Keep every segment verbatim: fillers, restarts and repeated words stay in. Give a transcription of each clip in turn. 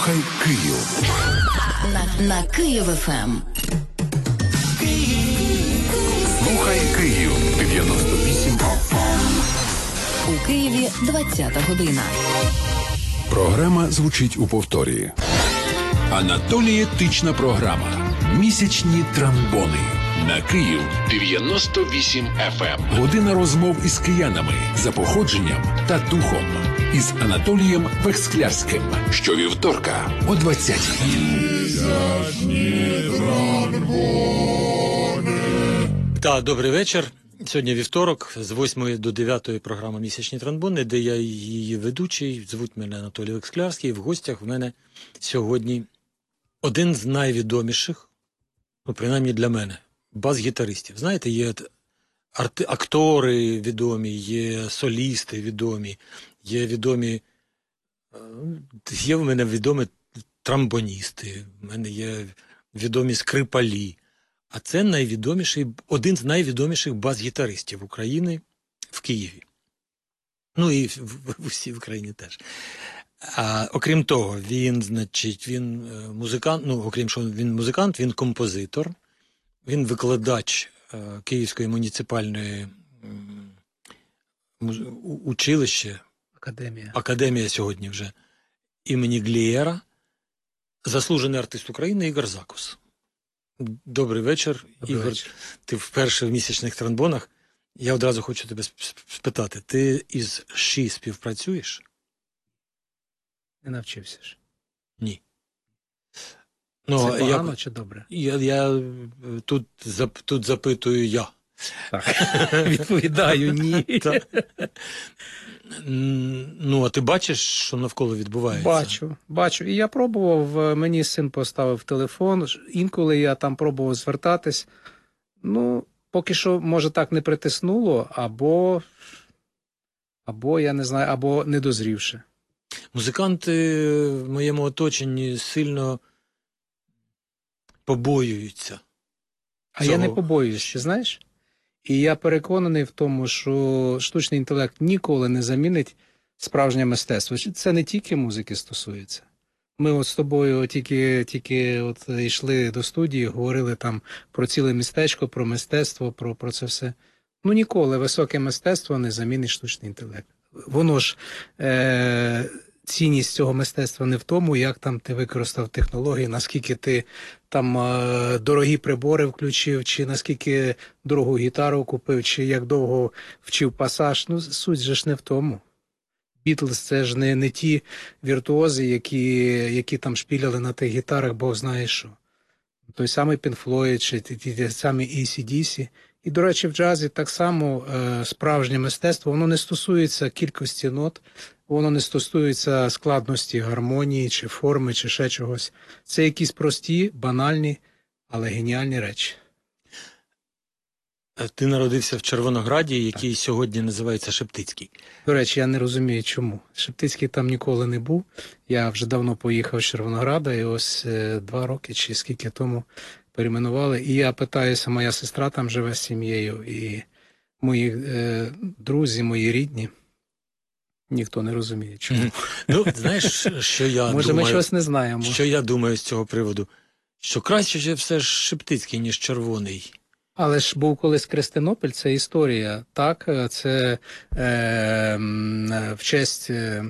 Слухай Київ. На, на Київ еф ем. Слухай Київ. дев'яносто вісім еф ем. У Києві двадцята година. Програма звучить у повторі. Анатолієтична програма. Місячні тромбони. На Київ дев'яносто вісім еф ем. Година розмов із киянами за походженням та духом. Із Анатолієм Вексклярським. Щовівторка о двадцятій. Так, добрий вечір. Сьогодні вівторок, з восьмої до дев'ятої програма «Місячні тромбони», де я її ведучий, звуть мене Анатолій Вексклярський, і в гостях в мене сьогодні один з найвідоміших, ну, принаймні для мене, бас-гітаристів. Знаєте, є арти- актори відомі, є солісти відомі, є відомі, є в мене відомі тромбоністи, в мене є відомі скрипалі. А це найвідоміший, один з найвідоміших бас-гітаристів України в Києві. Ну і в, в, в усій Україні теж. А, окрім того, він, значить, він музикант, ну, окрім що він музикант, він композитор, він викладач е, Київської муніципальної муз... училище, Академія. Академія сьогодні вже, імені Глієра, заслужений артист України Ігор Закус. Добрий вечір, Добрий Ігор. вечір. Ти вперше в місячних тромбонах. Я одразу хочу тебе спитати, ти із ШІ співпрацюєш? Не навчився ж. Ні. Це Ну, погано я, чи добре? я, я тут, зап, тут запитую я. Так. Відповідаю, ні. Так. Ну, а ти бачиш, що навколо відбувається? Бачу, бачу. І я пробував, мені син поставив телефон, інколи я там пробував звертатись. Ну, поки що, може, так не притиснуло, або, або я не знаю, або не дозрівши. Музиканти в моєму оточенні сильно побоюються. А цього. я не побоююсь, чи знаєш? І я переконаний в тому, що штучний інтелект ніколи не замінить справжнє мистецтво. Це не тільки музики стосується. Ми от з тобою тільки, тільки от йшли до студії, говорили там про ціле містечко, про мистецтво, про, про це все. Ну ніколи високе мистецтво не замінить штучний інтелект. Воно ж, е- цінність цього мистецтва не в тому, як там ти використав технології, наскільки ти там е- дорогі прибори включив, чи наскільки дорогу гітару купив, чи як довго вчив пасаж. Ну, суть же ж не в тому. Бітлз – це ж не, не ті віртуози, які, які там шпіляли на тих гітарах, Бог знає що. Той самий Pink Floyd, чи ті, ті, ті самі ей сі ді сі. І, до речі, в джазі так само е, справжнє мистецтво, воно не стосується кількості нот, воно не стосується складності гармонії, чи форми, чи ще чогось. Це якісь прості, банальні, але геніальні речі. Ти народився в Червонограді, який так. сьогодні називається Шептицький. До речі, я не розумію, чому. Шептицький там ніколи не був. Я вже давно поїхав з Червонограда, і ось е, два роки чи скільки тому перейменували. І я питаюся, моя сестра там живе з сім'єю, і мої е, друзі, мої рідні. Ніхто не розуміє, чому. Ну, знаєш, що я Може, думаю, ми щось не знаємо. Що я думаю з цього приводу? Що краще все ж Шептицький, ніж Червоний. Але ж був колись Крестинопіль, це історія, так? Це е, в честь е,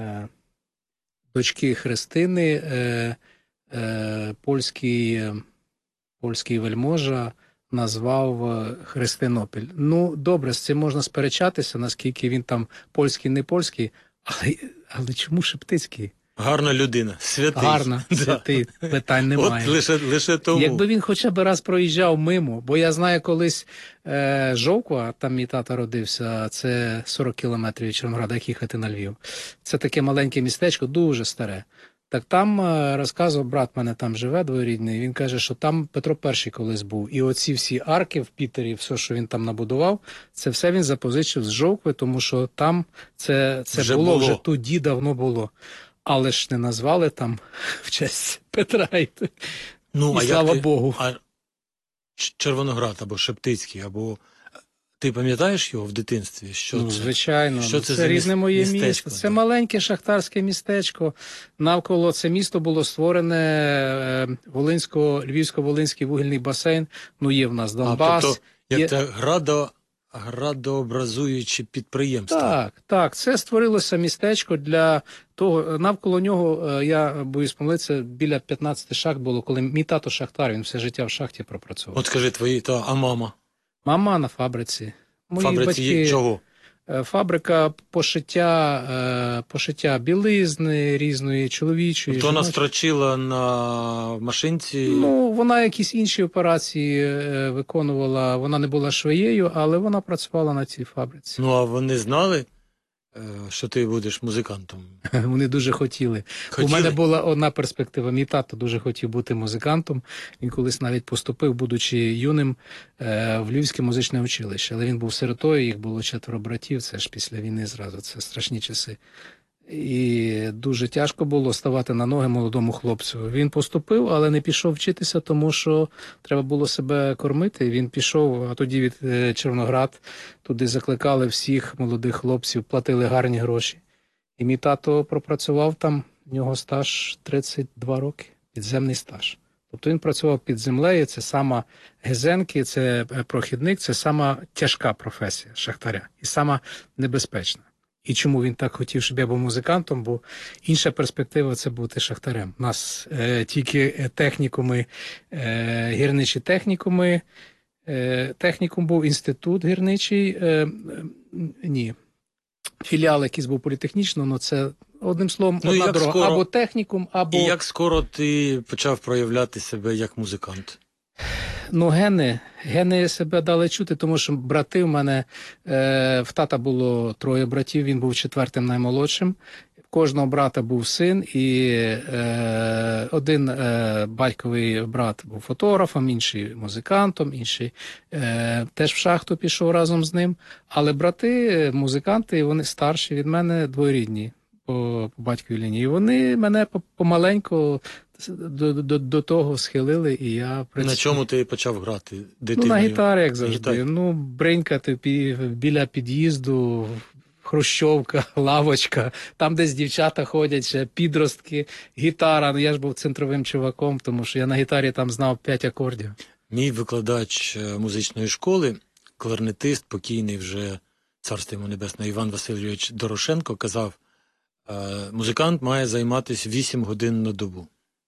дочки Христини е, е, польський, польський вельможа назвав Христинопіль. Ну, добре, з цим можна сперечатися, наскільки він там польський, не польський, але, але чому Шептицький? Гарна людина, святий. Гарна, святий, питань немає. От лише, лише тому. Якби він хоча б раз проїжджав мимо, бо я знаю колись е, Жовква, там мій тато родився, це сорок кілометрів від Червонограда, як їхати на Львів. Це таке маленьке містечко, дуже старе. Так там е, розказував, брат мене там живе, двоюрідний, він каже, що там Петро І колись був. І оці всі арки в Пітері, все, що він там набудував, це все він запозичив з Жовкви, тому що там це, це вже було, було, вже тоді давно було. Але ж не назвали там в честь Петра. І, ну, і а слава як ти, Богу. А Червоноград або Шептицький, або Ти пам'ятаєш його в дитинстві? Що Ну, це? звичайно. Що Ну, це це за рідне міс- моє містечко, місто. Це да? маленьке шахтарське містечко. Навколо це місто було створене е, Волинсько, Львівсько-Волинський вугільний басейн. Ну, є в нас А, Донбас. тобто, як є... те градо, градообразуюче підприємство. Так, так. Це створилося містечко для того. Навколо нього, е, я боюсь помилитися, біля п'ятнадцяти шахт було, коли мій тато шахтар, він все життя в шахті пропрацював. От скажи твої, та, а мама? Мама на фабриці. Мої Фабриці батьки... є чого? Е, Фабрика пошиття, е, пошиття білизни різної, чоловічої. Тобто вона жіночої. строчила на машинці? Ну, вона якісь інші операції е, виконувала. Вона не була швеєю, але вона працювала на цій фабриці. Ну, а вони знали, е, що ти будеш музикантом? Вони дуже хотіли. Хотіли? У мене була одна перспектива. Мій тато дуже хотів бути музикантом. Він колись навіть поступив, будучи юним, е, в Львівське музичне училище. Але він був сиротою, їх було четверо братів. Це ж після війни зразу. Це страшні часи. І дуже тяжко було ставати на ноги молодому хлопцю. Він поступив, але не пішов вчитися, тому що треба було себе кормити. Він пішов, а тоді від е, Червоноград, туди закликали всіх молодих хлопців, платили гарні гроші. І мій тато пропрацював там, в нього стаж тридцять два роки, підземний стаж. Тобто він працював під землею, це сама гезенки, це прохідник, це сама тяжка професія шахтаря і сама небезпечна. І чому він так хотів, щоб я був музикантом, бо інша перспектива – це бути шахтарем. У нас е, тільки технікуми, е, гірничі технікуми, е, технікум був інститут гірничий, е, е, ні, філіал якийсь був політехнічний, але це, одним словом, Ну, одна як дорога, скоро- або технікум, або... І як скоро ти почав проявляти себе як музикант? Ну, гени, гени себе дали чути, тому що брати в мене, е, в тата було троє братів, він був четвертим наймолодшим. В кожного брата був син, і е, один е, батьковий брат був фотографом, інший музикантом, інший е, теж в шахту пішов разом з ним. Але брати, музиканти, вони старші від мене, двоюрідні по, по батьковій лінії. І вони мене помаленьку до, до, до того схилили, і я... На чому ти почав грати Ну, дитиною? на гітарі, як завжди. Гітарі. Ну, бринькати пі- біля під'їзду, хрущовка, лавочка, там десь дівчата ходять, ще підростки, гітара. Ну, я ж був центровим чуваком, тому що я на гітарі там знав п'ять акордів. Мій викладач е, музичної школи, кларнетист, покійний вже, царство йому небесне, Іван Васильович Дорошенко, казав, е, музикант має займатися вісім годин на добу.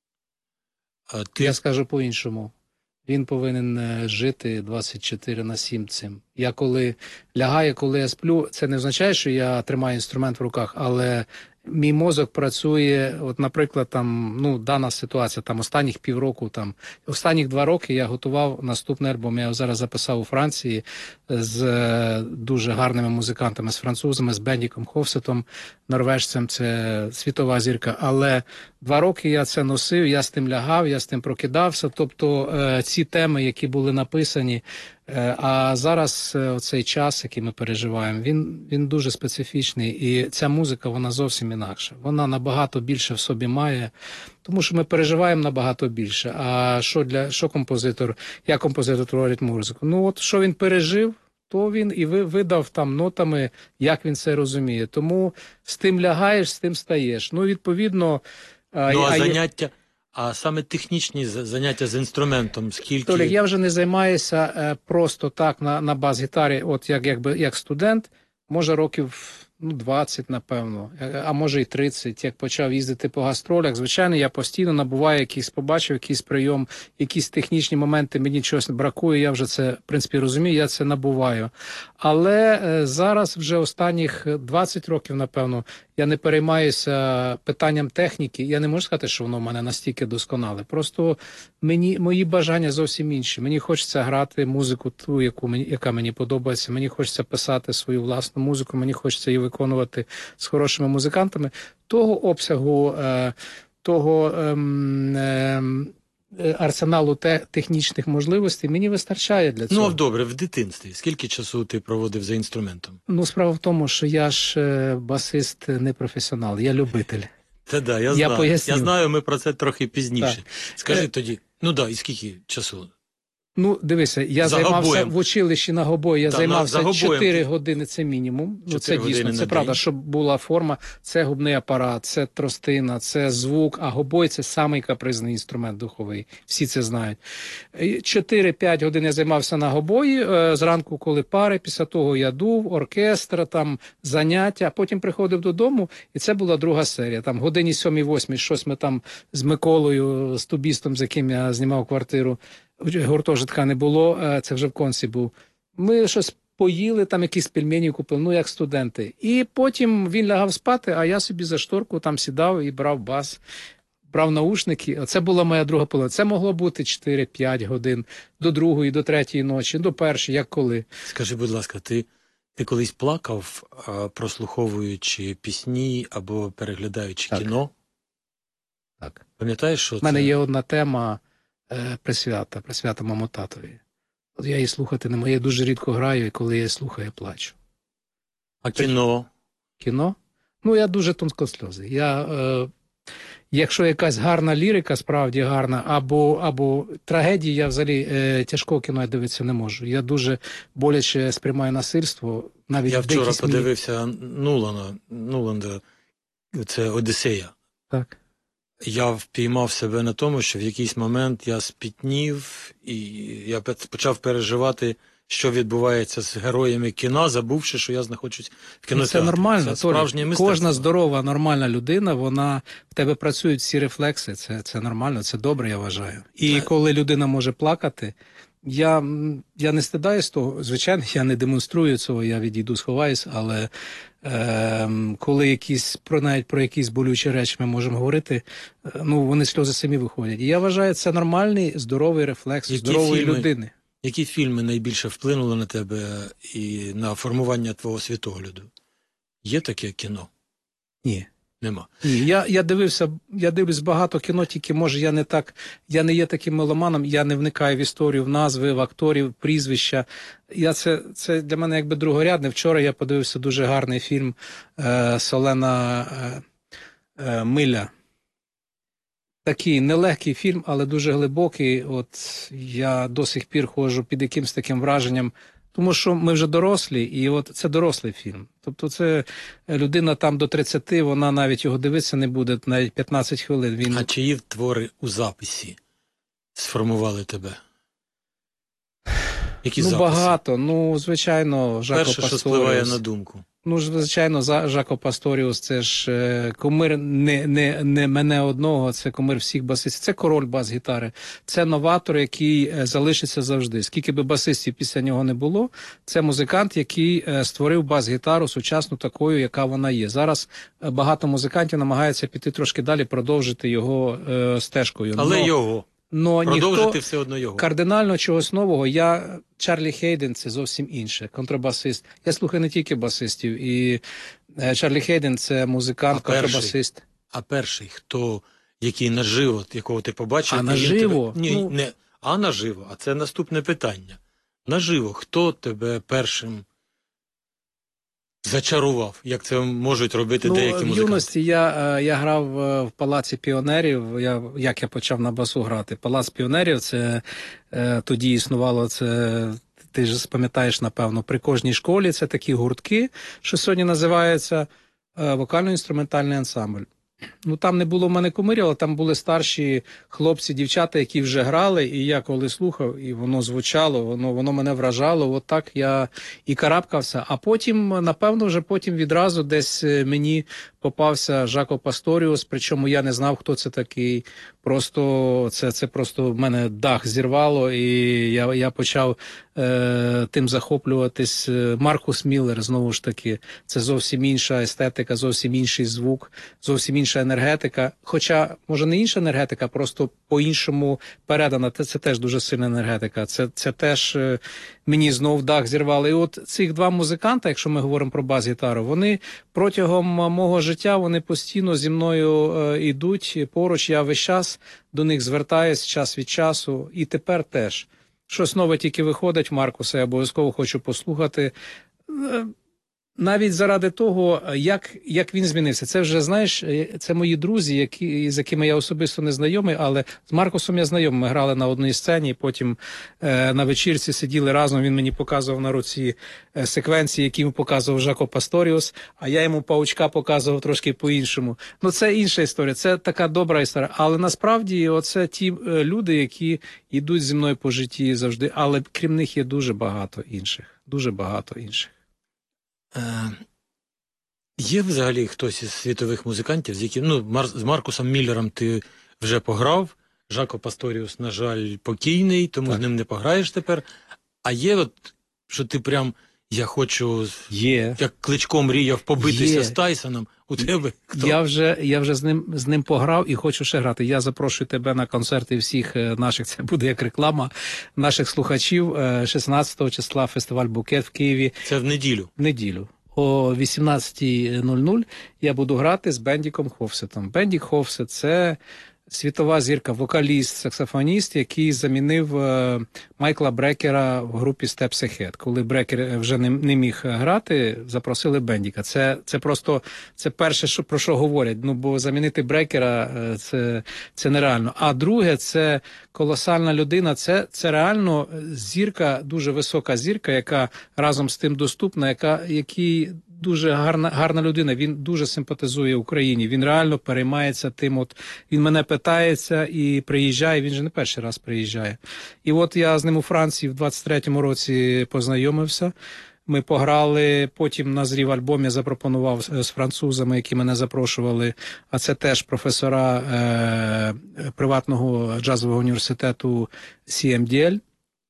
А ти... Я скажу по-іншому. Він повинен е, жити двадцять чотири на сім цим. Я коли лягаю, коли я сплю, це не означає, що я тримаю інструмент в руках, але мій мозок працює, от, наприклад, там, ну, дана ситуація, там, останніх півроку, там, останніх два роки я готував наступний альбом, я його зараз записав у Франції з е, дуже гарними музикантами, з французами, з Бендіком Хофсетом, норвежцем, це світова зірка, але два роки я це носив, я з тим лягав, я з тим прокидався, тобто е, ці теми, які були написані, е, а зараз е, цей час, який ми переживаємо, він, він дуже специфічний, і ця музика, вона зовсім інакша. Вона набагато більше в собі має, тому що ми переживаємо набагато більше. А що для що композитор, як композитор творить музику? Ну от що він пережив, то він і ви видав там нотами, як він це розуміє. Тому з тим лягаєш, з тим стаєш. Ну, відповідно... Ну, а, а заняття, а саме технічні за- заняття з інструментом, скільки... Толік, я вже не займаюся е, просто так на, на бас-гітарі, от як, якби, як студент, може років ну, двадцять, напевно, е, а може і тридцять, як почав їздити по гастролях. Звичайно, я постійно набуваю якийсь, побачив якийсь прийом, якісь технічні моменти, мені чогось бракує, я вже це, в принципі, розумію, я це набуваю. Але е, зараз вже останніх двадцять років, напевно, я не переймаюся питанням техніки. Я не можу сказати, що воно в мене настільки досконале. Просто мені, мої бажання зовсім інші. Мені хочеться грати музику ту, яку мені, яка мені подобається. Мені хочеться писати свою власну музику, мені хочеться її виконувати з хорошими музикантами. Того обсягу, е, того ем, ем, арсеналу те, технічних можливостей мені вистачає для цього. Ну, а добре, в дитинстві. Скільки часу ти проводив за інструментом? Ну, справа в тому, що я ж е, басист не професіонал, я любитель. Та да, я, Я знаю. поясню. Я знаю, ми про це трохи пізніше. Так. Скажи Е, тоді, ну да, і скільки часу? Ну, дивися, я За займався гобоєм. в училищі на гобої, я Та, на- за займався гобоєм чотири ти- години, це мінімум. Ну, це чотири години дійсно, на це правда, день. щоб була форма, це губний апарат, це тростина, це звук, а гобой – це самий капризний інструмент духовий. Всі це знають. чотири-п'ять годин я займався на гобої, е, зранку, коли пари, після того я дув, оркестр, там заняття, а потім приходив додому, і це була друга серія. Там годині сьомій-восьмій щось ми там з Миколою, з тубістом, з яким я знімав квартиру, гуртожитка не було, е, це вже в Конці був. Ми щось поїли, там якісь пельмені купили, ну як студенти. І потім він лягав спати, а я собі за шторку там сідав і брав бас, брав наушники. Це була моя друга половина. Це могло бути чотири-п'ять годин, до другої, до третьої ночі, до першої, як коли. Скажи, будь ласка, ти, ти колись плакав, а, прослуховуючи пісні або переглядаючи Так. кіно? Так. Пам'ятаєш, що У мене це? є одна тема е, присвята, присвята моєму татові. От я її слухати не можу, я дуже рідко граю, і коли я її слухаю, я плачу. А кіно? Кіно? Ну, я дуже тонкосльозий. Я, е, якщо якась гарна лірика, справді гарна, або, або трагедії, я взагалі е, тяжкого кіно я дивитися не можу. Я дуже боляче сприймаю насильство. Навіть Я в деякій вчора смі- подивився Нулана, Нуланда, це Одіссея. Так. Я впіймав себе на тому, що в якийсь момент я спітнів, і я пе- почав переживати, що відбувається з героями кіно, забувши, що я знаходжусь в Ну, кінотеатрі. це нормально. Це справжнє Толі. мистецтво. Кожна здорова, нормальна людина, вона в тебе працюють всі рефлекси. Це, це нормально, це добре, я вважаю. І Так. коли людина може плакати, я, м, я не стидаюсь того. Звичайно, я не демонструю цього, я відійду, сховаюсь, але е, коли якісь про навіть про якісь болючі речі ми можемо говорити, е, ну вони сльози самі виходять. І я вважаю, це нормальний, здоровий рефлекс Які здорової фільми? людини. Які фільми найбільше вплинули на тебе і на формування твого світогляду? Є таке кіно? Ні. Нема. Ні, я, я дивився, я дивлюсь багато кіно, тільки може я не так, я не є таким меломаном, я не вникаю в історію, в назви, в акторів, в прізвища. Я це, це для мене якби другорядне. Вчора я подивився дуже гарний фільм е, Солена е, е, Миля. Такий нелегкий фільм, але дуже глибокий. От я до сих пір ходжу під якимсь таким враженням, тому що ми вже дорослі, і от це дорослий фільм. Тобто це людина там до тридцяти, вона навіть його дивитися не буде, навіть п'ятнадцять хвилин. Він... А чиї твори у записі сформували тебе? Які ну, записи? багато. Ну, звичайно, Жако Перше, що Пасторіус. спливає на думку. Ну, ж, звичайно, за Жако Пасторіус, це ж е, кумир не, не, не мене одного, це кумир всіх басистів. Це король бас-гітари. Це новатор, який е, залишиться завжди. Скільки би басистів після нього не було, це музикант, який е, створив бас-гітару сучасну такою, яка вона є. Зараз е, багато музикантів намагаються піти трошки далі, продовжити його е, стежкою. Але но, його. но Продовжити ніхто все одно його. кардинально чогось нового. Я Чарлі Хейден – це зовсім інше, контрабасист. Я слухаю не тільки басистів, і е, Чарлі Хейден – це музикант, А перший? контрабасист. А перший, хто, який наживо, якого ти побачив? А і він наживо? Тебе... Ні, Ну- не, а наживо, а це наступне питання. Наживо, хто тебе першим зачарував, як це можуть робити Ну, деякі в музиканти? юності я, е, я грав е, в Палаці піонерів, я, як я почав на басу грати. Палац піонерів, це е, тоді існувало, це, ти ж пам'ятаєш, напевно, при кожній школі це такі гуртки, що сьогодні називаються е, вокально-інструментальний ансамбль. Ну, там не було в мене кумирів, але там були старші хлопці, дівчата, які вже грали, і я коли слухав, і воно звучало, воно, воно мене вражало, от так я і карабкався. А потім, напевно, вже потім відразу десь мені попався Жако Пасторіус, причому я не знав, хто це такий. Просто це, це просто в мене дах зірвало, і я, я почав е, тим захоплюватись. Маркус Міллер, знову ж таки, це зовсім інша естетика, зовсім інший звук, зовсім інша енергетика. Хоча, може, не інша енергетика, просто по-іншому передана. Це, це теж дуже сильна енергетика. Це, це теж е, мені знов дах зірвало. І от цих два музиканта, якщо ми говоримо про бас-гітару, вони протягом мого життя, вони постійно зі мною е, йдуть поруч. Я весь час до них звертаюсь час від часу, і тепер теж. Щось нове тільки виходить в Маркуса, я обов'язково хочу послухати. Е, навіть заради того, як, як він змінився. Це вже, знаєш, це мої друзі, які, з якими я особисто не знайомий, але з Маркусом я знайомий. Ми грали на одній сцені, потім е, на вечірці сиділи разом, він мені показував на руці е, секвенції, які йому показував Жако Пасторіус, а я йому Паучка показував трошки по-іншому. Ну, це інша історія, це така добра історія. Але насправді оце ті е, люди, які йдуть зі мною по житті завжди, але крім них є дуже багато інших, дуже багато інших. Е, є взагалі хтось із світових музикантів, з яким, ну, Мар, з Маркусом Міллером ти вже пограв, Жако Пасторіус, на жаль, покійний, тому так. з ним не пограєш тепер. А є от, що ти прям, я хочу, є. як Кличко мріяв побитися є. з Тайсоном, у тебе хто? Я вже, я вже з ним, з ним пограв і хочу ще грати. Я запрошую тебе на концерти всіх наших, це буде як реклама, наших слухачів. шістнадцятого числа фестиваль «Букет» в Києві. Це в неділю? В неділю. О вісімнадцятій нуль нуль я буду грати з Бендіком Хофсетом. Бендік Хофсет – це світова зірка, вокаліст, саксофоніст, який замінив е, Майкла Брекера в групі Steps Ahead. Коли Брекер вже не, не міг грати, запросили Бендіка. Це, це просто це перше, що, про що говорять. Ну, бо замінити Брекера е, це, це нереально. А друге, це колосальна людина, це, це реально зірка, дуже висока зірка, яка разом з тим доступна, яка, який дуже гарна, гарна людина, він дуже симпатизує Україні, він реально переймається тим, от він мене питається і приїжджає, він же не перший раз приїжджає. І от я з ним у Франції в двадцять третьому році познайомився, ми пограли, потім на «Зрів» альбом я запропонував з французами, які мене запрошували, а це теж професора е, приватного джазового університету Сі Ем Ді Ель,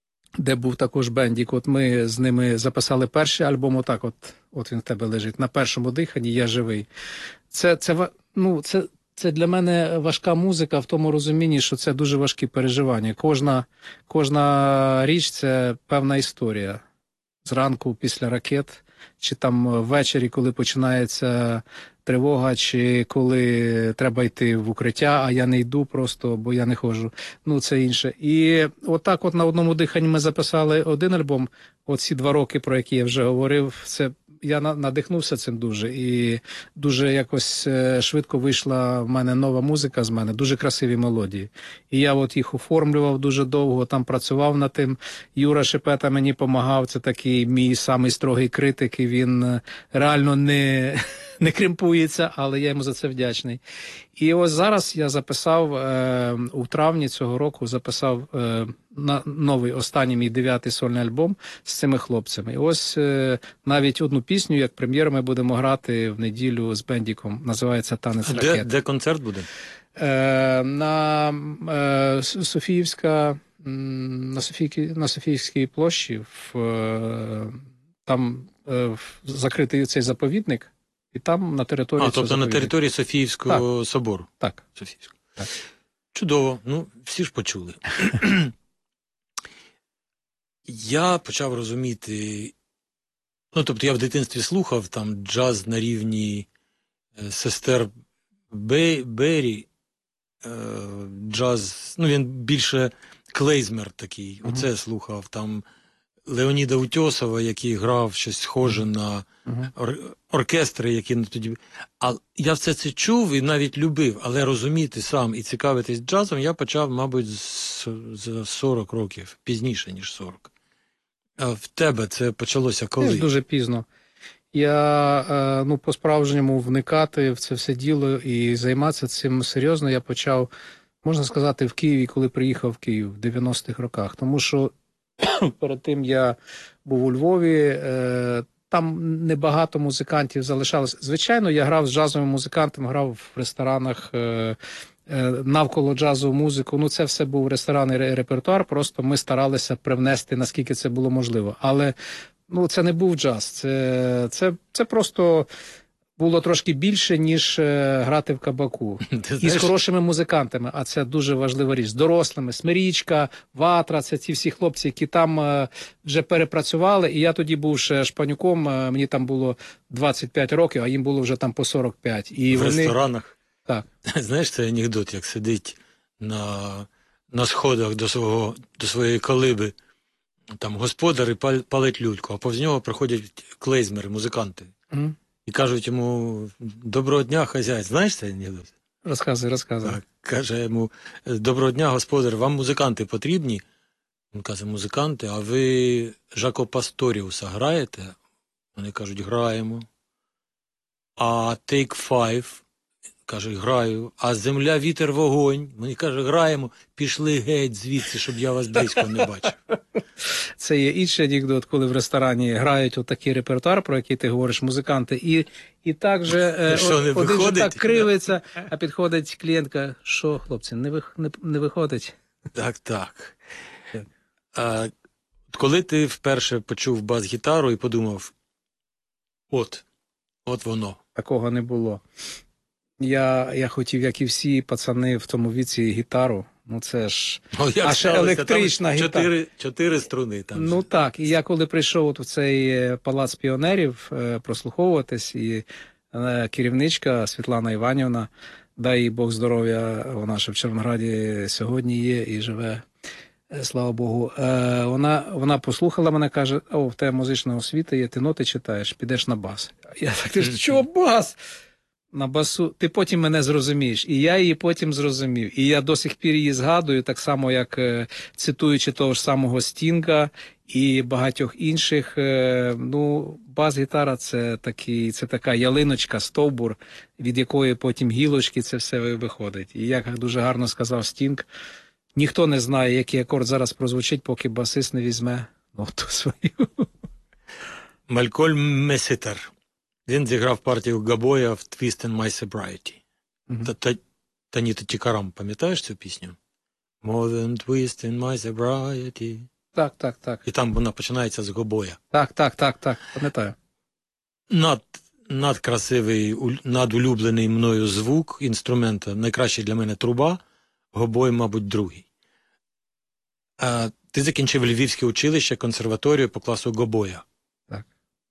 де був також Бендік. От ми з ними записали перший альбом, отак от, от він в тебе лежить, на першому диханні «Я живий». Це, це, ну, це, це для мене важка музика в тому розумінні, що це дуже важкі переживання. Кожна, кожна річ – це певна історія. Зранку після ракет, чи там ввечері, коли починається тривога, чи коли треба йти в укриття, а я не йду просто, бо я не ходжу. Ну, це інше. І отак от на одному диханні ми записали один альбом. Оці два роки, про які я вже говорив, це я надихнувся цим дуже. І дуже якось швидко вийшла в мене нова музика з мене, дуже красиві мелодії. І я от їх оформлював дуже довго, там працював над тим. Юра Шепета мені допомагав, це такий мій самий строгий критик, і він реально не... не кримпується, але я йому за це вдячний. І ось зараз я записав, е, у травні цього року записав е, на новий, останній мій дев'ятий сольний альбом з цими хлопцями. І ось е, навіть одну пісню, як прем'єру, ми будемо грати в неділю з Бендіком. Називається «Танець ракет». Де, де концерт буде? Е, на е, Софіївська, на, Софійській, на Софіївській площі, в, е, там е, в закритий цей заповідник. І там на території... А, тобто на території Софіївського так. собору? Так. Софіївського. Так. Чудово. Ну, всі ж почули. Я почав розуміти... Ну, тобто я в дитинстві слухав там джаз на рівні е, сестер Бе... Беррі, е, джаз... Ну, він більше клейзмер такий. Uh-huh. Оце слухав. Там Леоніда Утьосова, який грав щось схоже на ор- оркестри, які на тоді... А я все це чув і навіть любив, але розуміти сам і цікавитись джазом я почав, мабуть, з, за сорок років, пізніше, ніж сорок. А в тебе це почалося коли? Це дуже пізно. Я, ну, по-справжньому вникати в це все діло і займатися цим серйозно я почав, можна сказати, в Києві, коли приїхав в Київ в дев'яностих роках. Тому що перед тим я був у Львові, там небагато музикантів залишалось. Звичайно, я грав з джазовими музикантами, грав в ресторанах навколо джазову музику. Ну, це все був ресторанний репертуар, просто ми старалися привнести, наскільки це було можливо. Але, ну, це не був джаз, це, це, це просто... було трошки більше, ніж е, грати в кабаку. І з хорошими музикантами, а це дуже важлива річ. З дорослими, Смирічка, Ватра, це ті всі хлопці, які там е, вже перепрацювали. І я тоді був ще шпанюком, е, мені там було двадцять п'ять років, а їм було вже там по сорок п'ять. І в вони... ресторанах? Так. Знаєш, це анекдот, як сидить на, на сходах до, свого, до своєї колиби там господар і пал- палить люльку, а повз нього приходять клейзмери, музиканти. Мгм. І кажуть йому: доброго дня, хазяїн. Знаєш цей анекдот? Розказуй, розказуй. Так. Каже йому: доброго дня, господар, вам музиканти потрібні? Він каже: музиканти, а ви Жако Пасторіуса граєте? Вони кажуть: граємо. А Take Five? Каже: граю. А Земля, вітер, вогонь? Вони каже: граємо. Пішли геть звідси, щоб я вас близько не бачив. Це є інший анекдот, коли в ресторані грають отакий репертуар, про який ти говориш, музиканти, і, і так же е, І що, не один же виходить? так кривиться, а підходить клієнтка: що, хлопці, не, вих, не, не виходить? Так, так. А, коли ти вперше почув бас-гітару і подумав: от, от воно. Такого не було. Я, я хотів, як і всі пацани в тому віці, гітару. Ну це ж... О, як А ще сталося? електрична Там гітара. Чотири, чотири струни там. Ну же. так, і я коли прийшов от в цей е, палац піонерів е, прослуховуватись, і е, керівничка Світлана Іванівна, дай їй Бог здоров'я, вона ще в Червонограді сьогодні є і живе, е, слава Богу. Е, вона, вона послухала мене, каже: о, в тебе музична освіта є, ти ноти читаєш, підеш на бас. Я так, ти ж що бас? На басу, ти потім мене зрозумієш. І я її потім зрозумів. І я до сих пір її згадую, так само, як е, цитуючи того ж самого Стінга і багатьох інших. Е, ну, бас-гітара — це такий, це така ялиночка, стовбур, від якої потім гілочки це все виходить. І як дуже гарно сказав Стінг, ніхто не знає, який акорд зараз прозвучить, поки басист не візьме ноту свою. Малькольм Меситер. Він зіграв партію Габоя в «Twist in My Sobriety». Мгм. Та, та, Таніта Тікарам, пам'ятаєш цю пісню? More than twist in my sobriety. Так, так, так. І там вона починається з Гобоя. Так, так, так, так, пам'ятаю. Над, надкрасивий, у- надулюблений мною звук інструмента. Найкращий для мене труба, Гобой, мабуть, другий. А, ти закінчив Львівське училище, консерваторію по класу Гобоя. Так.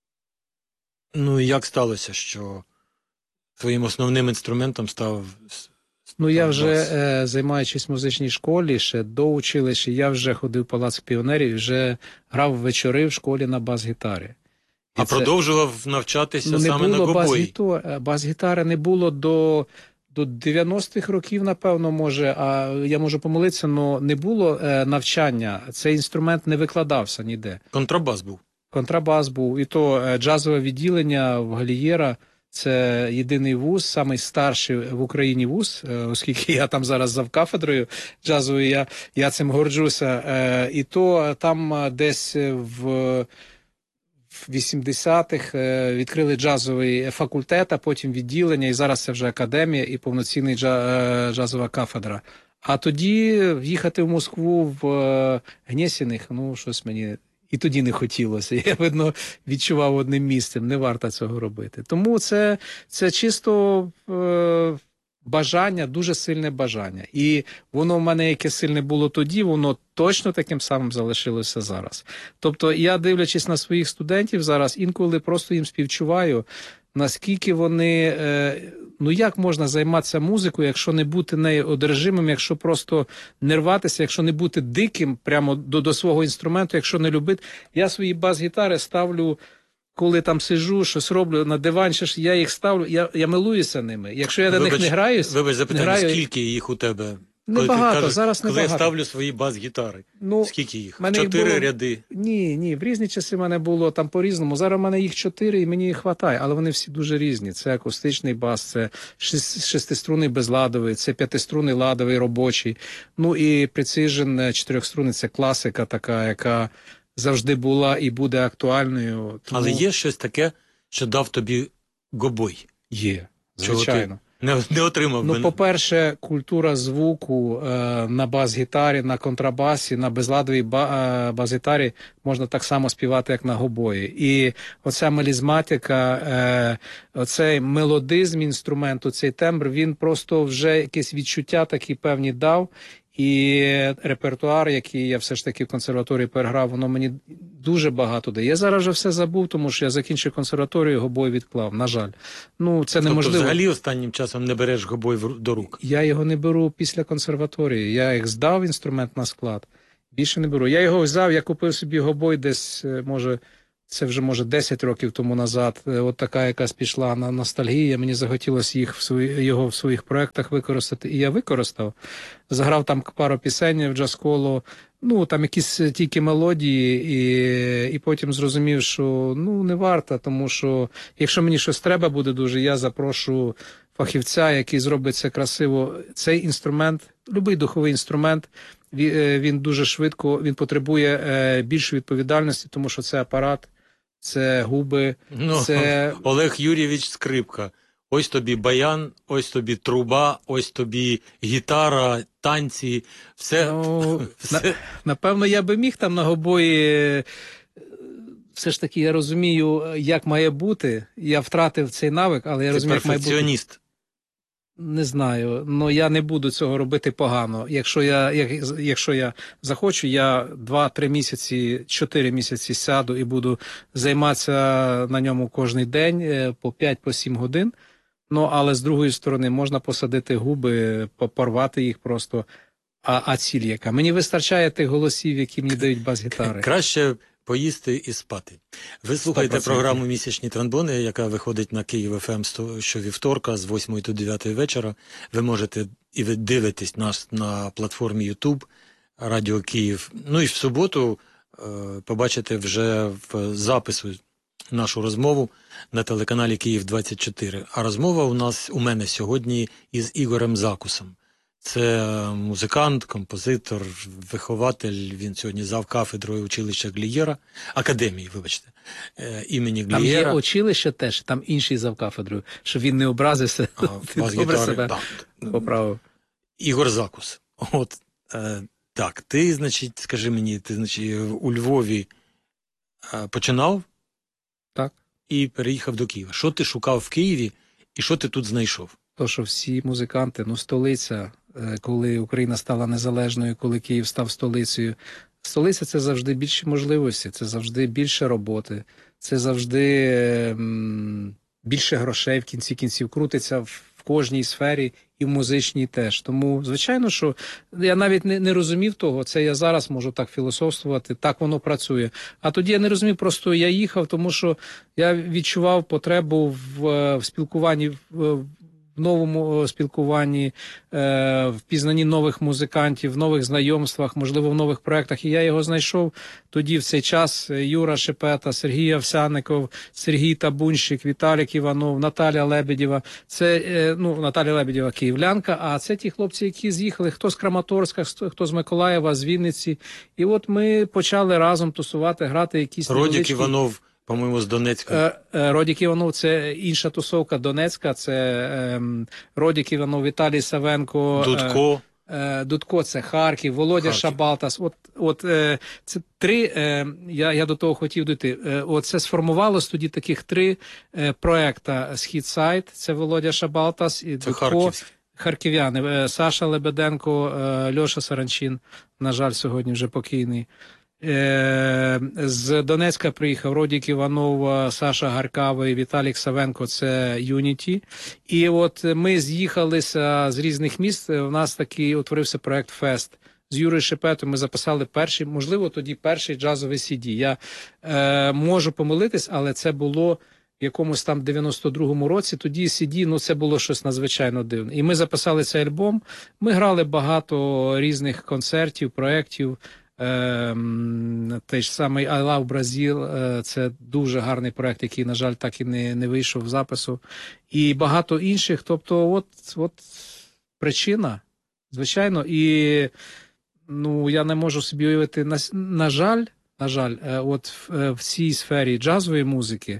Ну і як сталося, що твоїм основним інструментом став с- Ну, я став вже, бас? е, займаючись в музичній школі, ще до училища, я вже ходив в Палац піонерів і вже грав вечори в школі на бас-гітарі. І А це- продовжував навчатися ну, не саме на було Гобої. бас-гіту- бас-гітари не було до, до дев'яностих років, напевно, може, а я можу помилитися, але не було е, навчання. Цей інструмент не викладався ніде. Контрабас був. Контрабас був, і то е, джазове відділення в Галієра. Це єдиний вуз, самий старший в Україні вуз, е, оскільки я там зараз завкафедрою джазовою, я, я цим горджуся. Е, І то там е, десь в, в вісімдесятих е, відкрили джазовий факультет, а потім відділення, і зараз це вже академія і повноцінний джа- е, джазова кафедра. А тоді їхати в Москву в е, Гнєсіних, ну, щось мені і тоді не хотілося. Я, видно, відчував одним місцем, не варто цього робити. Тому це, це чисто е, бажання, дуже сильне бажання. І воно в мене яке сильне було тоді, воно точно таким самим залишилося зараз. Тобто я, дивлячись на своїх студентів зараз, інколи просто їм співчуваю, наскільки вони, е, ну як можна займатися музикою, якщо не бути нею одержимим, якщо просто не рватися, якщо не бути диким прямо до, до свого інструменту, якщо не любити. Я свої бас-гітари ставлю, коли там сиджу, щось роблю на дивані, ще ж я їх ставлю, я, я милуюся ними. Якщо я на них не граюсь, Вибач не запитання, граю, скільки їх у тебе? Небагато, кажеш, зараз коли небагато. я ставлю свої бас-гітари, ну, скільки їх? мене їх Чотири було- ряди. Ні, ні, в різні часи в мене було там по-різному. Зараз в мене їх чотири, і мені їх вистачає, але вони всі дуже різні. Це акустичний бас, це шес- шестиструнний безладовий, це п'ятиструнний ладовий робочий. Ну і Precision чотирьохструнний — це класика така, яка завжди була і буде актуальною. Тому... Але є щось таке, що дав тобі Гобой? Є, Чого звичайно. ти не, не отримав Ну, би? по-перше, культура звуку е, на бас-гітарі, на контрабасі, на безладовій ба- е, бас-гітарі можна так само співати, як на гобої. І оця мелізматика, е, оцей мелодизм інструменту, цей тембр, він просто вже якесь відчуття такі певні дав. І репертуар, який я все ж таки в консерваторії переграв, воно мені дуже багато дає. Я зараз вже все забув, тому що я закінчив консерваторію, гобой відклав, на жаль. Ну, це Тобто неможливо. взагалі останнім часом не береш Гобой в ру- до рук? Я його не беру після консерваторії. Я їх здав інструмент на склад. Більше не беру. Я його взяв, я купив собі гобой десь, е, може, це вже, може, десять років тому назад. Е, От така якась пішла на ностальгія. Мені захотілося їх в свої, його в своїх проєктах використати. І я використав. Заграв там пару пісень в джаз-коло, ну, там якісь тільки мелодії, і, і потім зрозумів, що, ну, не варто, тому що, якщо мені щось треба буде дуже, я запрошу фахівця, який зробить це красиво. Цей інструмент, будь-який духовий інструмент, він, е, він дуже швидко, він потребує е, більшої відповідальності, тому що це апарат, це губи, Ну, це... Олег Юрійович Скрипка. Ось тобі баян, ось тобі труба, ось тобі гітара, танці, все. Ну, все. на, напевно, я би міг там на гобої. е, Все ж таки, я розумію, як має бути. Я втратив цей навик, але я Ти розумію, як має бути. перфекціоніст. Не знаю, але я не буду цього робити погано. Якщо я, як, якщо я захочу, я два-три місяці, чотири місяці сяду і буду займатися на ньому кожен день е, по п'ять-сім годин. Ну, але з другої сторони, можна посадити губи, по- порвати їх просто. А, а ціль яка? Мені вистачає тих голосів, які мені дають бас-гітари. Краще поїсти і спати. Ви слухаєте сто відсотків. програму «Місячні тромбони», яка виходить на Київ еф ем щовівторка з восьмої до дев'ятої вечора. Ви можете і ви дивитесь нас на платформі YouTube, Радіо Київ. Ну і в суботу е, побачите вже в запису нашу розмову на телеканалі Київ двадцять чотири. А розмова у нас у мене сьогодні із Ігорем Закусом. Це музикант, композитор, вихователь. Він сьогодні зав кафедрою училища Глієра, академії, вибачте, е, імені Там є Глієра. училище теж, там інший завкафедрою, щоб він не образився. А, Ти бас добре гітари, себе да. поправив. Ігор Закус. От, е, так, ти, значить, скажи мені, ти, значить, у Львові е, починав? Так. І переїхав до Києва. Що ти шукав в Києві і що ти тут знайшов? То, що всі музиканти, ну, столиця, е, коли Україна стала незалежною, коли Київ став столицею, столиця – це завжди більші можливості, це завжди більше роботи, це завжди м, більше грошей в кінці кінців крутиться в, в кожній сфері і в музичній теж. Тому, звичайно, що я навіть не, не розумів того, це я зараз можу так філософствувати, так воно працює. А тоді я не розумів, просто я їхав, тому що я відчував потребу в, в спілкуванні, в, в новому спілкуванні, в пізнанні нових музикантів, в нових знайомствах, можливо, в нових проєктах. І я його знайшов тоді в цей час. Юра Шепета, Сергій Овсяников, Сергій Табунщик, Віталік Іванов, Наталя Лебедєва. Це, ну, Наталя Лебедєва київлянка, а це ті хлопці, які з'їхали, хто з Краматорська, хто з Миколаєва, з Вінниці. І от ми почали разом тусувати, грати якісь Родік невеличкі... Іванов, по-моєму, з Донецька. Родік Іванов – це інша тусовка Донецька, це ем, Родік Іванов, Віталій Савенко, Дудко. Е, Дудко – це Харків, Володя Харків. Шабалтас. От, от е, це три, е, я, я до того хотів дійти, е, от це сформувалось тоді таких три е, проекта. «Східсайд» – це Володя Шабалтас і Це Дудко. Харківський. Харків'яни. Е, Саша Лебеденко, е, Льоша Саранчин, на жаль, сьогодні вже покійний. З Донецька приїхав Родік Іванов, Саша Гаркавий, Віталік Савенко, це Юніті. І от ми з'їхалися з різних міст, у нас такий утворився проект «Фест». З Юрою Шепетою ми записали перший, можливо, тоді перший джазовий сі ді. Я е, можу помилитись, але це було в якомусь там дев'яносто другому році. Тоді сі ді, ну це було щось надзвичайно дивне. І ми записали цей альбом, ми грали багато різних концертів, проєктів. Той ж самий I Love Brazil, це дуже гарний проект, який, на жаль, так і не, не вийшов в запису. І багато інших. Тобто, от, от причина, звичайно, і ну, я не можу собі уявити, на, на жаль, на жаль, от в, в цій сфері джазової музики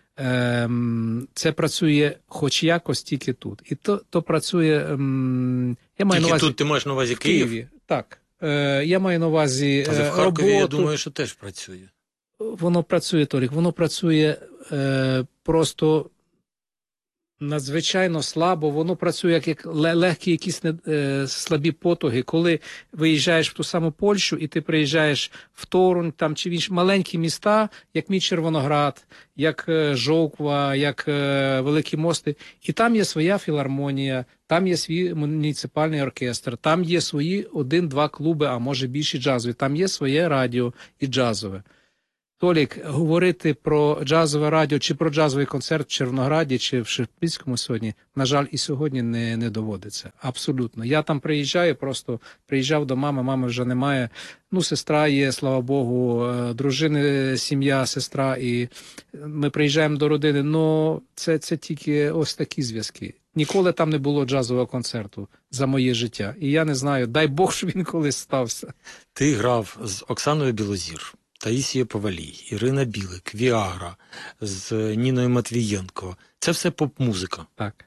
це працює хоч якось тільки тут. І то, то працює, я маю Тільки на увазі, тут ти маєш на увазі в Київ? Києві. Так. Я маю на увазі Але в роботу. Харкові, я думаю, що теж працює. Воно працює, Толік, воно працює е, просто Надзвичайно слабо, воно працює як, як легкі якісь не, е, слабі потуги. Коли виїжджаєш в ту саму Польщу і ти приїжджаєш в Торунь там, чи в інші маленькі міста, як мій Червоноград, як е, Жовква, як е, Великі Мости, і там є своя філармонія, там є свій муніципальний оркестр, там є свої один-два клуби, а може більші джазові, там є своє радіо і джазове. Толік, говорити про джазове радіо чи про джазовий концерт в Червонограді чи в Шептицькому сьогодні, на жаль, і сьогодні не, не доводиться. Абсолютно. Я там приїжджаю, просто приїжджав до мами, мами вже немає. Ну, сестра є, слава Богу, дружини, сім'я, сестра, і ми приїжджаємо до родини, ну це, це тільки ось такі зв'язки. Ніколи там не було джазового концерту за моє життя. І я не знаю, дай Бог, що він колись стався. Ти грав з Оксаною Білозір, Таїсією Повалій, Ірина Білик, Віагра, з Ніною Матвієнко. Це все поп-музика. Так.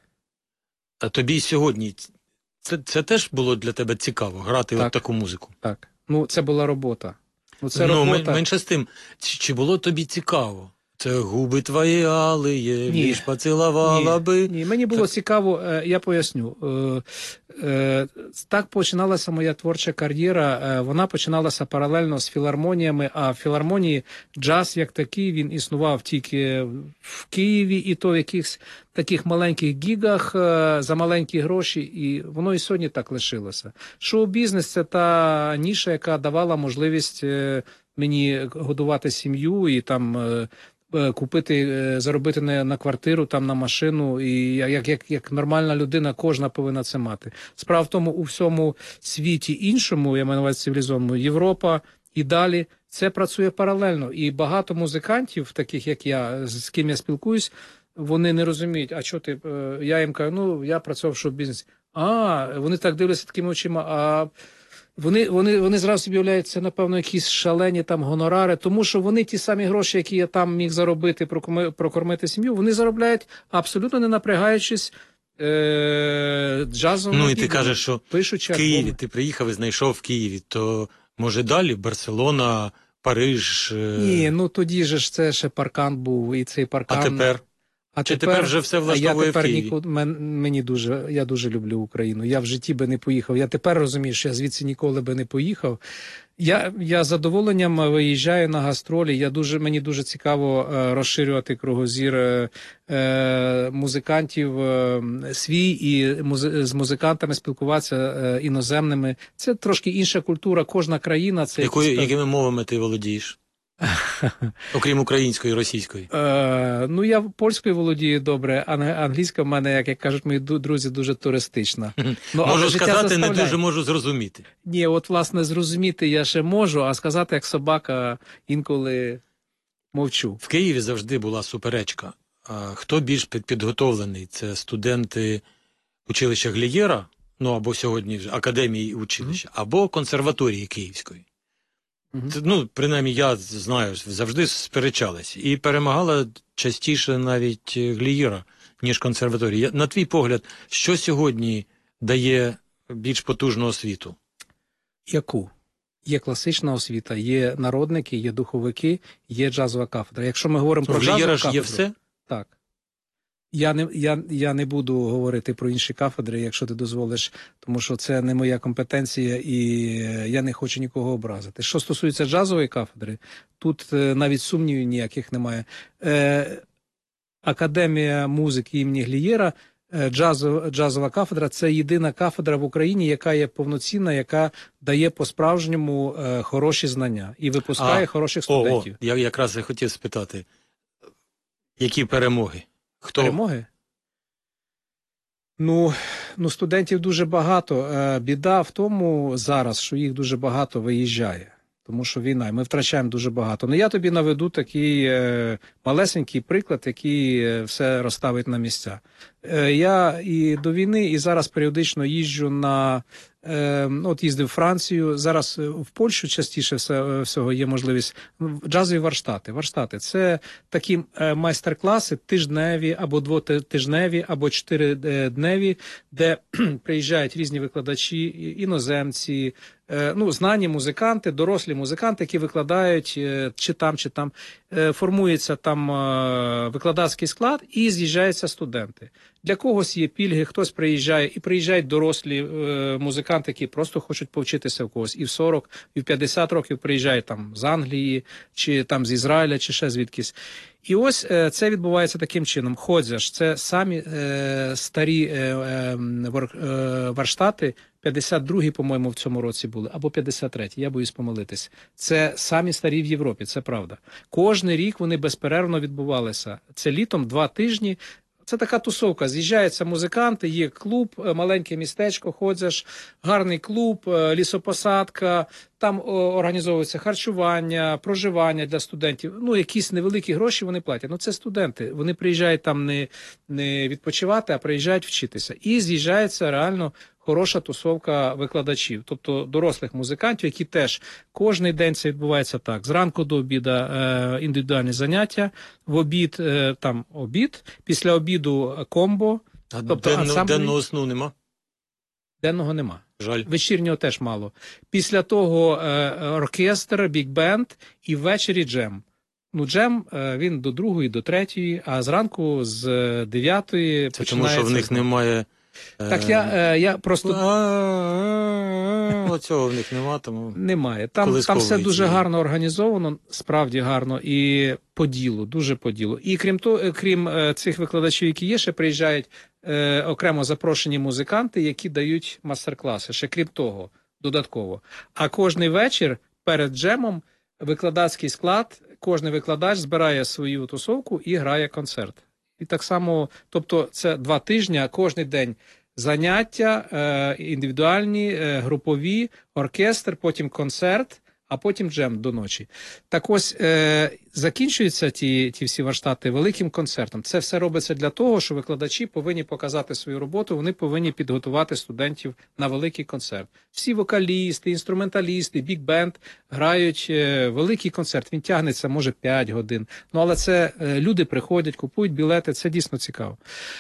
А тобі сьогодні це, це теж було для тебе цікаво, грати Так. от таку музику? Так. Ну, це була робота. Ну, це ну робота. менше з тим, чи, чи було тобі цікаво? Це губи твої алиє, Ні. ліж поцілувала би. Ні, мені було Так. цікаво, е, я поясню. Е, е, Так починалася моя творча кар'єра, е, вона починалася паралельно з філармоніями, а в філармонії джаз як такий, він існував тільки в Києві, і то в якихось таких маленьких гігах е, за маленькі гроші, і воно і сьогодні так лишилося. Шоу-бізнес – це та ніша, яка давала можливість е, мені годувати сім'ю і там е, купити, заробити на, на квартиру, там, на машину, і як, як, як нормальна людина, кожна повинна це мати. Справа в тому, у всьому світі іншому, я маю на увазі цивілізованому, Європа і далі, це працює паралельно. І багато музикантів, таких як я, з ким я спілкуюсь, вони не розуміють, а що ти, я їм кажу, ну, я працював в шоу-бізнесі. А, вони так дивляться такими очима, а... Вони, вони, вони зразу собі уявляють, це, напевно, якісь шалені там гонорари, тому що вони ті самі гроші, які я там міг заробити, прокормити сім'ю, вони заробляють абсолютно не напрягаючись е- джазовим. Ну і ти кажеш, що пишучи в Києві, альбоми. ти приїхав і знайшов в Києві, то може далі Барселона, Париж? Е... Ні, ну тоді же ж це ще паркан був, і цей паркан... А тепер? А Чи тепер, тепер вже все влаштовує я тепер в Києві? Ніку... Мен... Мені дуже, я дуже люблю Україну. Я в житті би не поїхав. Я тепер розумію, що я звідси ніколи би не поїхав. Я, я з задоволенням виїжджаю на гастролі. Я дуже, мені дуже цікаво е, розширювати кругозір е, е, музикантів е, свій і музи... з музикантами спілкуватися е, іноземними. Це трошки інша культура. Кожна країна це Якою, якісь... якими мовами ти володієш? Окрім української і російської. Е, ну, я польською володію добре, а англійська в мене, як, як кажуть мої друзі, дуже туристична. Ну, можу сказати, заставляє. не дуже можу зрозуміти. Ні, от, власне, зрозуміти я ще можу, а сказати, як собака, інколи мовчу. В Києві завжди була суперечка. Хто більш підготовлений? Це студенти училища Глієра, ну, або сьогодні вже Академії училища, mm-hmm. або консерваторії Київської. Це, ну, принаймні, я знаю, завжди сперечались. І перемагала частіше навіть Глієра, ніж консерваторія. На твій погляд, що сьогодні дає більш потужну освіту? Яку? Є класична освіта, є народники, є духовики, є джазова кафедра. Якщо ми говоримо про джазову кафедру... є все? Так. Я не, я, я не буду говорити про інші кафедри, якщо ти дозволиш, тому що це не моя компетенція і я не хочу нікого образити. Що стосується джазової кафедри, тут навіть сумнівів ніяких немає. Е, Академія музики імені Глієра, джазова, джазова кафедра – це єдина кафедра в Україні, яка є повноцінна, яка дає по-справжньому е, хороші знання і випускає а, хороших студентів. О, о, я якраз і хотів спитати, які перемоги? Хто? Перемоги? Ну, ну, студентів дуже багато. Біда в тому зараз, що їх дуже багато виїжджає. Тому що війна, і ми втрачаємо дуже багато. Ну, я тобі наведу такий е, малесенький приклад, який е, все розставить на місця. Е, я і до війни, і зараз періодично їжджу на... Е, от їздив в Францію, зараз в Польщу частіше все, всього є можливість. Джазові варштати. Варштати – це такі е, майстер-класи тижневі, або двотижневі, або чотиридневі, де приїжджають різні викладачі, іноземці, е, ну, знані музиканти, дорослі музиканти, які викладають е, чи там, чи там. Е, формується там е, викладацький склад і з'їжджаються студенти. Для когось є пільги, хтось приїжджає, і приїжджають дорослі е, музиканти, які просто хочуть повчитися в когось. І в сорок, і в п'ятдесят років приїжджають там з Англії, чи там з Ізраїля, чи ще звідкись. І ось е, це відбувається таким чином. Ходзяш, це самі е, старі е, е, вар, е, варштати, п'ятдесят другий, по-моєму, в цьому році були, або п'ятдесят третій, я боюсь помилитись. Це самі старі в Європі, це правда. Кожний рік вони безперервно відбувалися. Це літом два тижні. Це така тусовка. З'їжджаються музиканти, є клуб, маленьке містечко, ходиш, гарний клуб, лісопосадка, там організовується харчування, проживання для студентів. Ну, якісь невеликі гроші вони платять. Ну, це студенти. Вони приїжджають там не, не відпочивати, а приїжджають вчитися. І з'їжджається реально хороша тусовка викладачів, тобто дорослих музикантів, які теж кожний день це відбувається так. Зранку до обіду е, індивідуальні заняття, в обід е, там обід, після обіду комбо. А тобто денно, ансамблі... денного сну нема? Денного нема. Жаль. Вечірнього теж мало. Після того е, оркестр, бік-бенд і ввечері джем. Ну, джем, е, він до другої, до третьої, а зранку з дев'ятої Це починається... тому, що в них немає... Так я, е, я просто... Оцього в них нема, тому... Немає. Там, там все дуже цієї. гарно організовано, справді гарно, і по ділу, дуже по ділу. І крім того, крім е, цих викладачів, які є, ще приїжджають е, окремо запрошені музиканти, які дають мастер-класи. Ще крім того, додатково. А кожний вечір перед джемом викладацький склад, кожний викладач збирає свою тусовку і грає концерт. І так само, тобто це два тижні, кожен день заняття, е, індивідуальні, е, групові, оркестр, потім концерт, а потім джем до ночі. Так ось, е, закінчуються ті, ті всі варштати великим концертом. Це все робиться для того, що викладачі повинні показати свою роботу, вони повинні підготувати студентів на великий концерт. Всі вокалісти, інструменталісти, бік-бенд грають е, великий концерт. Він тягнеться, може, п'ять годин. Ну, але це е, люди приходять, купують білети, це дійсно цікаво.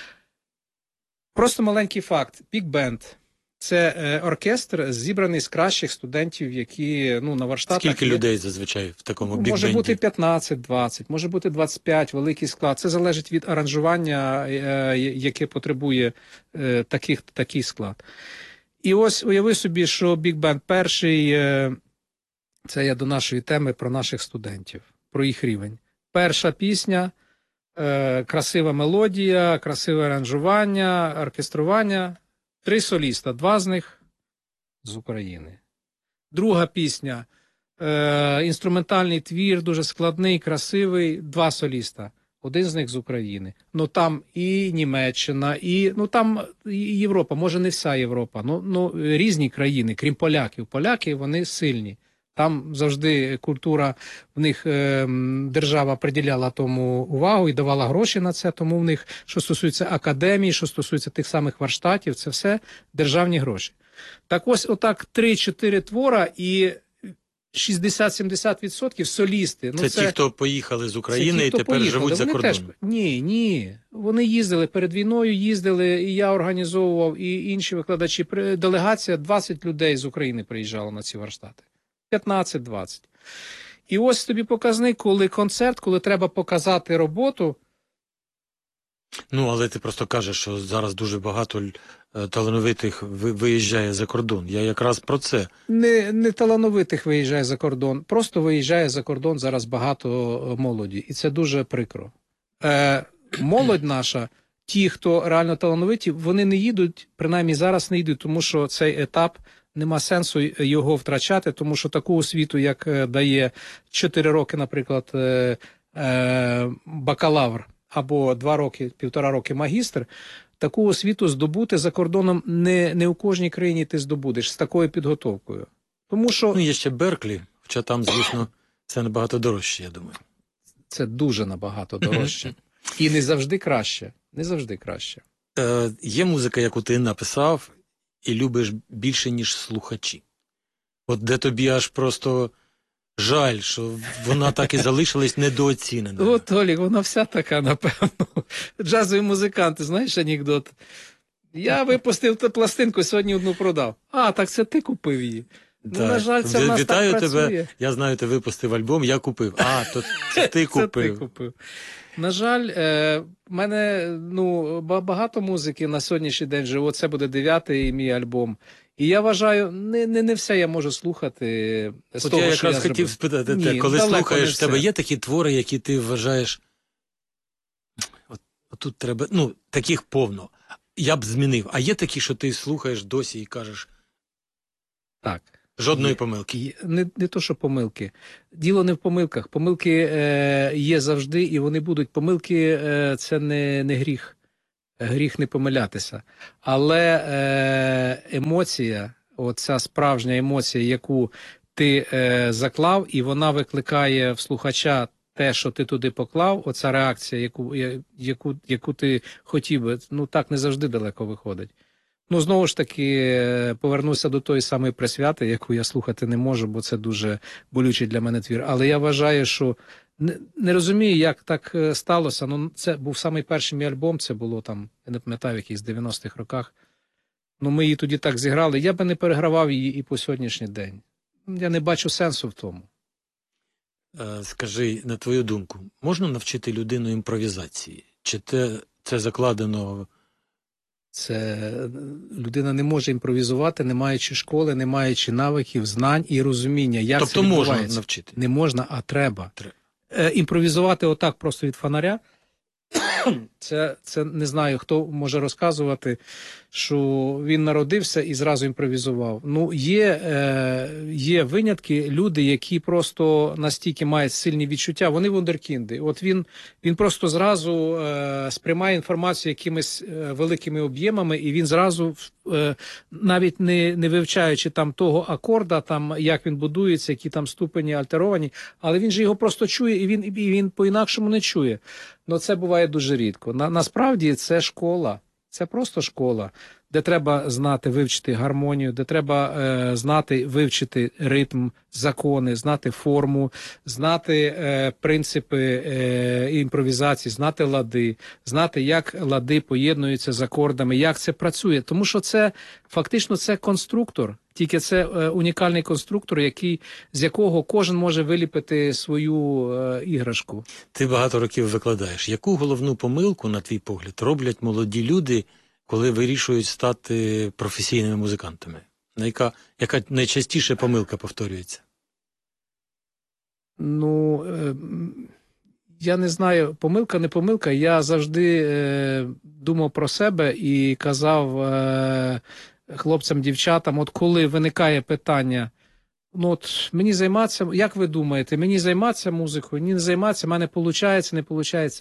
Просто маленький факт. Бік-бенд – це е, оркестр, зібраний з кращих студентів, які ну, на варштатах... Скільки є... людей зазвичай в такому бік-бенді? Може бути п'ятнадцять-двадцять, може бути двадцять п'ять, великий склад. Це залежить від аранжування, е, яке потребує е, таких, такий склад. І ось уяви собі, що бік-бенд перший, е, це я до нашої теми про наших студентів, про їх рівень. Перша пісня, е, красива мелодія, красиве аранжування, оркестрування. Три соліста, два з них з України. Друга пісня, е, інструментальний твір, дуже складний, красивий, два соліста. Один з них з України. Ну там і Німеччина, і ну там і Європа, може не вся Європа, ну, ну різні країни, крім поляків. Поляки, вони сильні. Там завжди культура, в них е, держава приділяла тому увагу і давала гроші на це, тому в них, що стосується академії, що стосується тих самих варштатів, це все державні гроші. Так ось отак три-чотири твора і шістдесят-сімдесят відсотків солісти. Ну, це, це ті, хто поїхали з України ті, і тепер поїхали. живуть за Вони кордоном. теж... Ні, ні. Вони їздили перед війною, їздили, і я організовував, і інші викладачі. Делегація, двадцять людей з України приїжджала на ці варштати. п'ятнадцять-двадцять. І ось тобі показник, коли концерт, коли треба показати роботу. Ну, але ти просто кажеш, що зараз дуже багато талановитих виїжджає за кордон. Я якраз про це. Не, не талановитих виїжджає за кордон, просто виїжджає за кордон зараз багато молоді. І це дуже прикро. Е, молодь наша, ті, хто реально талановиті, вони не їдуть, принаймні зараз не їдуть, тому що цей етап нема сенсу його втрачати, тому що таку освіту, як дає чотири роки, наприклад, е, е, бакалавр, або два роки, півтора роки магістр, таку освіту здобути за кордоном не, не у кожній країні ти здобудеш з такою підготовкою. Тому що... Ну, є ще Берклі, хоча там, звісно, це набагато дорожче, я думаю. Це дуже набагато дорожче. І не завжди краще. Не завжди краще. Е, є музика, яку ти написав, і любиш більше, ніж слухачі. От де тобі аж просто жаль, що вона так і залишилась недооцінена. От, Олік, вона вся така, напевно. Джазові музиканти, знаєш анекдот? Я випустив ту пластинку, сьогодні одну продав. А, так це ти купив її. Ну, на жаль, це в нас Вітаю так тебе. працює. Я знаю, ти випустив альбом, я купив. А, то це ти Це купив. ти купив. На жаль, е, в мене ну, ба- багато музики на сьогоднішній день живе. Це буде дев'ятий мій альбом. І я вважаю, не, не, не все я можу слухати з От того, я що якраз я хотів зробив. спитати Ні, те, коли далеко слухаєш, не в тебе все. є такі твори, які ти вважаєш, от, от тут треба, ну, таких повно. Я б змінив. А є такі, що ти слухаєш досі і кажеш, Так. жодної Є. помилки. Є. Не, не то, що помилки. Діло не в помилках. Помилки е, є завжди, і вони будуть. Помилки е, – це не, не гріх. Гріх не помилятися. Але е, емоція, оця справжня емоція, яку ти е, заклав, і вона викликає в слухача те, що ти туди поклав, оця реакція, яку, я- яку, яку ти хотів би, ну так не завжди далеко виходить. Ну, знову ж таки, е, повернуся до тої самої присвяти, яку я слухати не можу, бо це дуже болючий для мене твір. Але я вважаю, що не, не розумію, як так е, сталося. Ну, це був самий перший мій альбом, це було там, я не пам'ятаю, в якихось дев'яностих роках. Ну, ми її тоді так зіграли. Я би не перегравав її і по сьогоднішній день. Я не бачу сенсу в тому. Е, Скажи, на твою думку, можна навчити людину імпровізації? Чи те, це закладено? Це е, людина не може імпровізувати, не маючи школи, не маючи навиків, знань і розуміння, як Тобто це можна відбувається. навчити? Не можна, а треба. Треба. Е, імпровізувати отак просто від фонаря, це, це не знаю, хто може розказувати, що він народився і зразу імпровізував. Ну, є, е, є винятки, люди, які просто настільки мають сильні відчуття, вони вундеркінди. От він, він просто зразу е, сприймає інформацію якимись е, великими об'ємами, і він зразу, е, навіть не, не вивчаючи там того акорда, там, як він будується, які там ступені альтеровані, але він же його просто чує, і він, і він по-інакшому не чує. Ну, це буває дуже рідко. На, насправді це школа, це просто школа, де треба знати, вивчити гармонію, де треба е, знати, вивчити ритм, закони, знати форму, знати е, принципи е, імпровізації, знати лади, знати, як лади поєднуються з акордами, як це працює. Тому що це фактично це конструктор, тільки це е, унікальний конструктор, який, з якого кожен може виліпити свою е, іграшку. Ти багато років викладаєш. Яку головну помилку, на твій погляд, роблять молоді люди, коли вирішують стати професійними музикантами? На яка, яка найчастіше помилка повторюється? Ну, е, м, я не знаю, помилка, не помилка. Я завжди е, думав про себе і казав е, хлопцям, дівчатам, от коли виникає питання, ну от мені займатися, як ви думаєте, мені займатися музикою, ні, не займатися, в мене виходить, не виходить.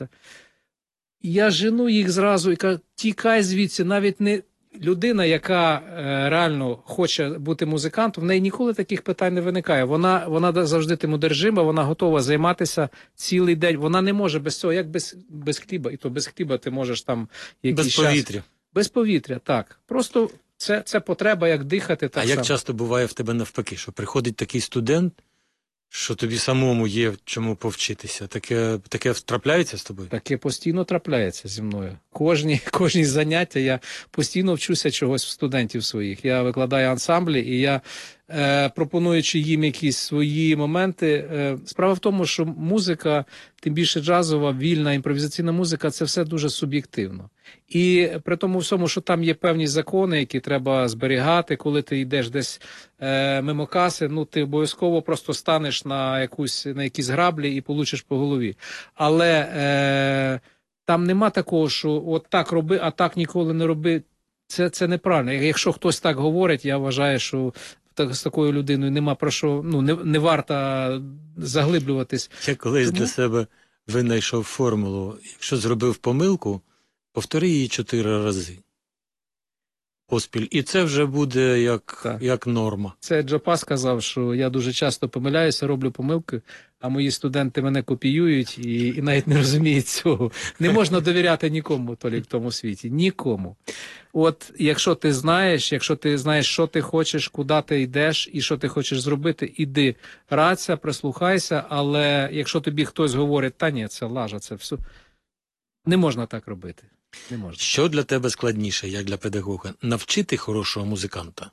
Я жену їх зразу і кажу, тікай звідси, навіть не людина, яка е, реально хоче бути музикантом, в неї ніколи таких питань не виникає. Вона, вона завжди тим одержима, вона готова займатися цілий день. Вона не може без цього, як без, без хліба. І то без хліба ти можеш там якийсь Без час... повітря. Без повітря, так. Просто це, це потреба, як дихати. Так А як само. часто буває в тебе навпаки, що приходить такий студент, що тобі самому є чому повчитися? Таке, таке трапляється з тобою? Таке постійно трапляється зі мною. Кожні, кожні заняття я постійно вчуся чогось в студентів своїх. Я викладаю ансамблі, і я, е, пропонуючи їм якісь свої моменти, е, справа в тому, що музика, тим більше джазова, вільна, імпровізаційна музика, це все дуже суб'єктивно. І при тому всьому, що там є певні закони, які треба зберігати, коли ти йдеш десь е, мимо каси, ну ти обов'язково просто станеш на якусь на якісь граблі і получиш по голові. Але е, там нема такого, що от так роби, а так ніколи не роби. Це, це неправильно. Якщо хтось так говорить, я вважаю, що так, з такою людиною нема про що, ну не, не варто заглиблюватись. Я колись Тому- для себе винайшов формулу. Якщо зробив помилку, повтори її чотири рази. Поспіль. І це вже буде як, Так. як норма. Це Джопа сказав, що я дуже часто помиляюся, роблю помилки, а мої студенти мене копіюють і, і навіть не розуміють цього. Не можна довіряти нікому, Толік, в тому світі. Нікому. От якщо ти знаєш, якщо ти знаєш, що ти хочеш, куди ти йдеш і що ти хочеш зробити, іди, радься, прислухайся, але якщо тобі хтось говорить, та ні, це лажа, це все, не можна так робити. Не можна. Що для тебе складніше, як для педагога? Навчити хорошого музиканта?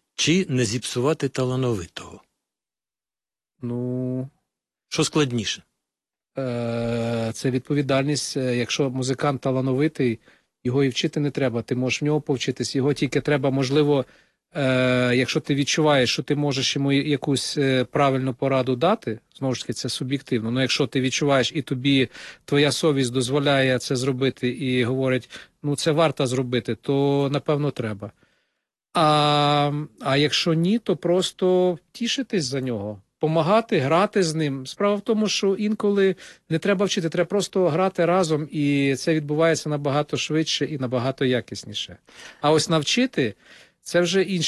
чи не зіпсувати талановитого? Ну, Що складніше? е, це відповідальність. Е, Якщо музикант талановитий, його і вчити не треба. Ти можеш в нього повчитись. Його тільки треба, можливо, е, якщо ти відчуваєш, що ти можеш йому якусь е, правильну пораду дати, знову ж таки, це суб'єктивно. Ну, якщо ти відчуваєш і тобі твоя совість дозволяє це зробити і говорить, ну це варто зробити, то напевно треба. А, а якщо ні, то просто тішитись за нього, помагати, грати з ним. Справа в тому, що інколи не треба вчити, треба просто грати разом, і це відбувається набагато швидше і набагато якісніше. А ось навчити – це вже інші